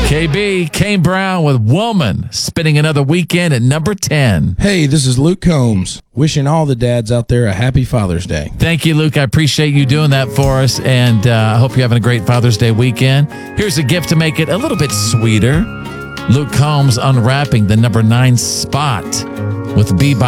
KB, Kane Brown with Woman, spending another weekend at number 10. Hey, this is Luke Combs, wishing all the dads out there a happy Father's Day. Thank you, Luke. I appreciate you doing that for us, and I hope you're having a great Father's Day weekend. Here's a gift to make it a little bit sweeter. Luke Combs unwrapping the number 9 spot with Bebop.